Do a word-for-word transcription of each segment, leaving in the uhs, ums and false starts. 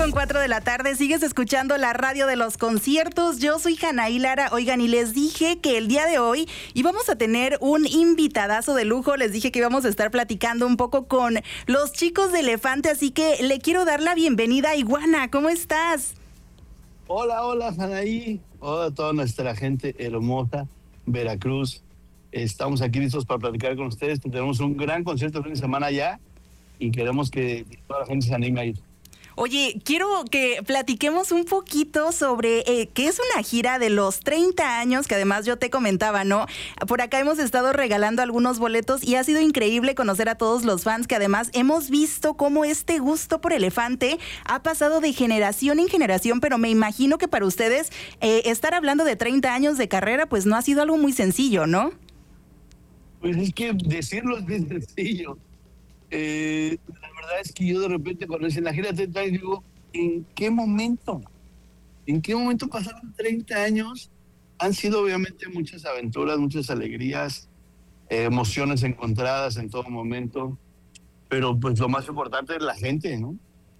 con cuatro de la tarde, sigues escuchando la radio de los conciertos. Yo soy Anaí Lara. Oigan, y les dije que el día de hoy íbamos a tener un invitadazo de lujo. Les dije que íbamos a estar platicando un poco con los chicos de Elefante, así que le quiero dar la bienvenida a Iguana. ¿Cómo estás? Hola, hola, Anaí. Hola a toda nuestra gente hermosa, Veracruz. Estamos aquí listos para platicar con ustedes. Tenemos un gran concierto el fin de semana ya y queremos que toda la gente se anime a ir. Oye, quiero que platiquemos un poquito sobre eh, qué es una gira de los treinta años, que además yo te comentaba, ¿no? Por acá hemos estado regalando algunos boletos y ha sido increíble conocer a todos los fans, que además hemos visto cómo este gusto por Elefante ha pasado de generación en generación, pero me imagino que para ustedes eh, estar hablando de treinta años de carrera, pues no ha sido algo muy sencillo, ¿no? Pues es que decirlo es bien sencillo. Eh, la verdad es que yo de repente cuando dicen la gira de treinta años digo, ¿en qué momento? ¿En qué momento pasaron treinta años? Han sido obviamente muchas aventuras, muchas alegrías, eh, emociones encontradas en todo momento, pero pues lo más importante es la gente, ¿no?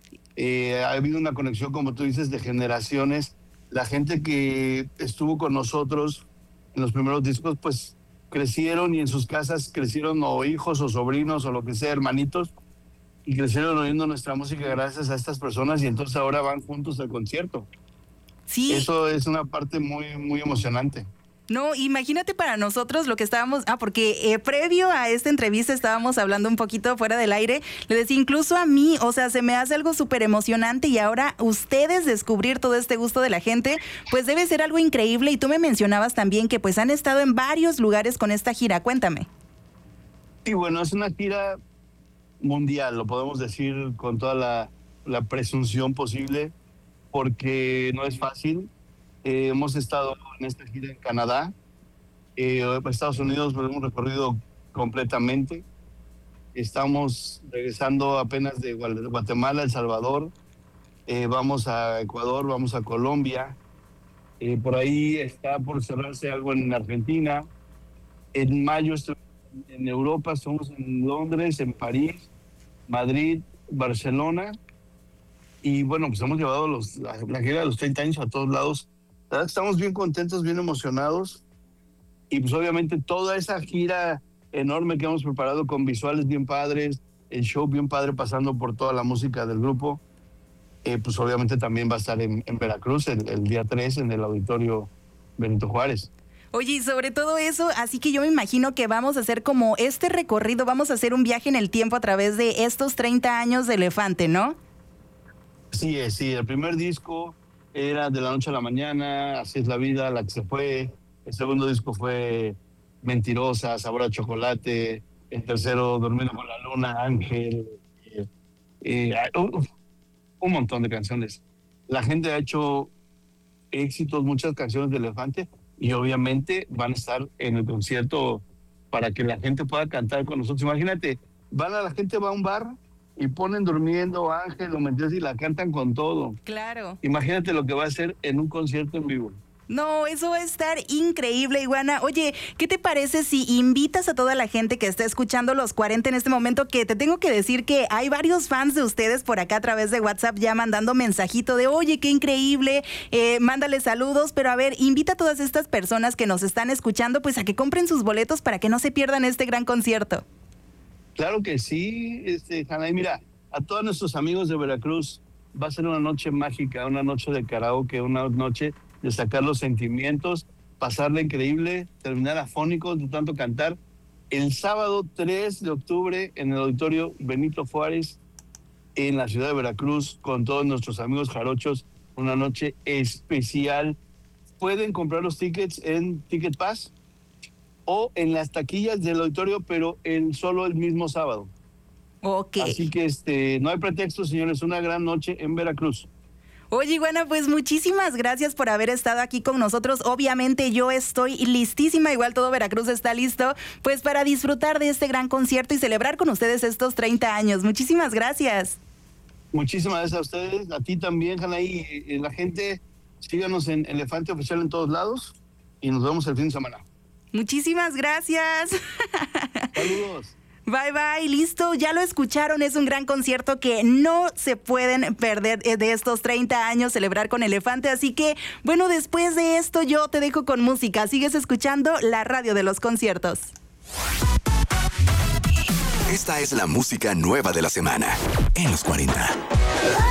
Eh, ha habido una conexión, como tú dices, de generaciones. La gente que estuvo con nosotros en los primeros discos, pues crecieron y en sus casas crecieron o hijos o sobrinos o lo que sea, hermanitos, y crecieron oyendo nuestra música gracias a estas personas y entonces ahora van juntos al concierto. Sí. Eso es una parte muy, muy emocionante. No, imagínate para nosotros lo que estábamos, ah, porque eh, previo a esta entrevista estábamos hablando un poquito fuera del aire, le decía incluso a mí, o sea, se me hace algo súper emocionante y ahora ustedes descubrir todo este gusto de la gente, pues debe ser algo increíble y tú me mencionabas también que pues han estado en varios lugares con esta gira, cuéntame. Sí, bueno, es una gira mundial, lo podemos decir con toda la, la presunción posible, porque no es fácil. Eh, hemos estado en esta gira en Canadá, eh, Estados Unidos lo hemos recorrido completamente. Estamos regresando apenas de Guatemala, El Salvador, eh, vamos a Ecuador, vamos a Colombia, eh, por ahí está por cerrarse algo en Argentina. En mayo estoy en Europa, estamos en Londres, en París, Madrid, Barcelona, y bueno, pues hemos llevado los, la, la gira de los treinta años a todos lados. La verdad, estamos bien contentos, bien emocionados, y pues obviamente toda esa gira enorme que hemos preparado con visuales bien padres, el show bien padre pasando por toda la música del grupo, eh, pues obviamente también va a estar en, en Veracruz el, el día tres en el Auditorio Benito Juárez. Oye, y sobre todo eso, así que yo me imagino que vamos a hacer como este recorrido, vamos a hacer un viaje en el tiempo a través de estos treinta años de Elefante, ¿no? Sí, sí, el primer disco era De la noche a la mañana, Así es la vida, La que se fue. El segundo disco fue Mentirosa, Sabor a chocolate. El tercero, Durmiendo con la luna, Ángel. Eh, eh, uh, un montón de canciones. La gente ha hecho éxitos, muchas canciones de Elefante, y obviamente van a estar en el concierto para que la gente pueda cantar con nosotros. Imagínate, van a la gente va a un bar y ponen Durmiendo, Ángel o Mentiras y la cantan con todo. Claro. Imagínate lo que va a hacer en un concierto en vivo. No, eso va a estar increíble, Iguana. Oye, ¿qué te parece si invitas a toda la gente que está escuchando Los cuarenta en este momento? Que te tengo que decir que hay varios fans de ustedes por acá a través de WhatsApp ya mandando mensajito de, oye, qué increíble, eh, mándale saludos. Pero a ver, invita a todas estas personas que nos están escuchando pues a que compren sus boletos para que no se pierdan este gran concierto. Claro que sí, este, Anaí, mira, a todos nuestros amigos de Veracruz va a ser una noche mágica, una noche de karaoke, una noche de sacar los sentimientos, pasarla increíble, terminar afónicos de tanto cantar. El sábado tres de octubre en el Auditorio Benito Juárez, en la ciudad de Veracruz, con todos nuestros amigos jarochos, una noche especial. Pueden comprar los tickets en Ticket Pass o en las taquillas del auditorio, pero en solo el mismo sábado. Ok. Así que este, no hay pretexto, señores, una gran noche en Veracruz. Oye, Iguana, pues muchísimas gracias por haber estado aquí con nosotros. Obviamente yo estoy listísima, igual todo Veracruz está listo, pues para disfrutar de este gran concierto y celebrar con ustedes estos treinta años. Muchísimas gracias. Muchísimas gracias a ustedes, a ti también, Anaí, y la gente, síganos en Elefante Oficial en todos lados y nos vemos el fin de semana. Muchísimas gracias. Saludos. Bye, bye, listo, ya lo escucharon, es un gran concierto que no se pueden perder de estos treinta años, celebrar con Elefante, así que, bueno, después de esto yo te dejo con música, sigues escuchando la radio de los conciertos. Esta es la música nueva de la semana, en los cuarenta.